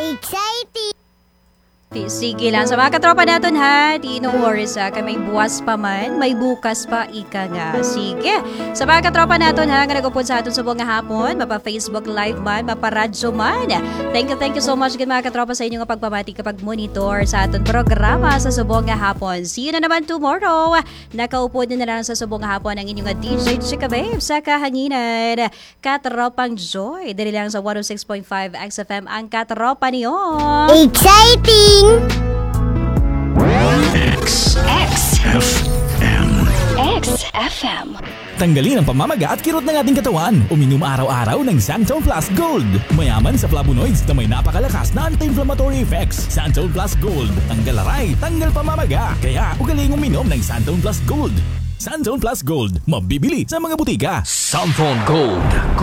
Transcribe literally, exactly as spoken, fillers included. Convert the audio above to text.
Exciting! Di, sige lang. Sa mga katropa natin ha, di no worries ha. Kay may buwas pa man, may bukas pa, ika nga. Sige. Sa mga katropa natin ha, nga nagupod sa atin sa buong hapon, mapa Facebook Live man, mapa radyo man. Thank you, thank you so much again mga katropa sa inyong pagpamati kapag monitor sa ating programa sa subong hapon. See you na naman tomorrow. Nakaupod na lang sa subong hapon ang inyong D J Chika Babe sa kahanginan. Katropang Joy. Dali lang sa one oh six point five X F M ang katropa niyo. Exciting! X X F M. X F M. Tanggalin ang pamamaga at kirot ng ating katawan. Uminom araw-araw ng Santon Plus Gold. Mayaman sa flavonoids na may napakalakas na anti-inflammatory effects. Santon Plus Gold. Tanggal aray, tanggal pamamaga. Kaya ugaling uminom ng Santon Plus Gold. Santon Plus Gold. Mabibili sa mga butika. Santon Gold.